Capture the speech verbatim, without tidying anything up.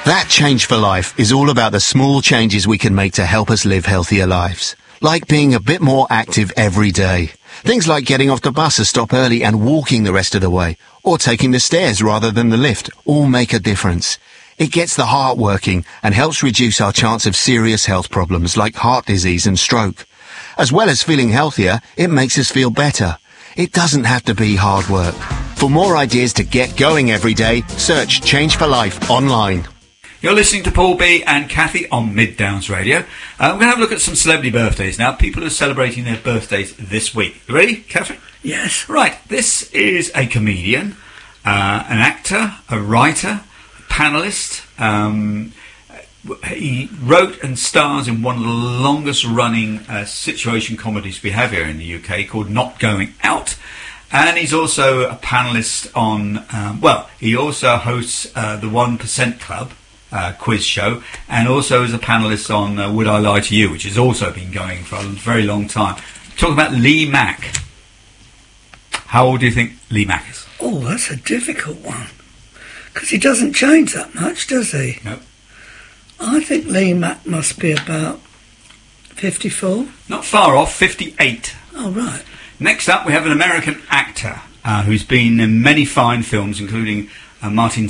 That Change for Life is all about the small changes we can make to help us live healthier lives. Like being a bit more active every day. Things like getting off the bus a stop early and walking the rest of the way. Or taking the stairs rather than the lift. All make a difference. It gets the heart working and helps reduce our chance of serious health problems like heart disease and stroke. As well as feeling healthier, it makes us feel better. It doesn't have to be hard work. For more ideas to get going every day, search Change for Life online. You're listening to Paul B and Kathy on Mid Downs Radio. Uh, we're going to have a look at some celebrity birthdays now. People are celebrating their birthdays this week. You ready, Catherine? Yes. Right, this is a comedian, uh, an actor, a writer, a panellist. Um, he wrote and stars in one of the longest running uh, situation comedies we have here in the U K called Not Going Out. And he's also a panellist on, um, well, he also hosts uh, the one percent Club. Uh, quiz show, and also as a panellist on uh, Would I Lie to You, which has also been going for a very long time. Talking about Lee Mack. How old do you think Lee Mack is? Oh, that's a difficult one. Because he doesn't change that much, does he? No. I think Lee Mack must be about fifty-four. Not far off, fifty-eight. Oh, right. Next up, we have an American actor uh, who's been in many fine films, including uh, Martin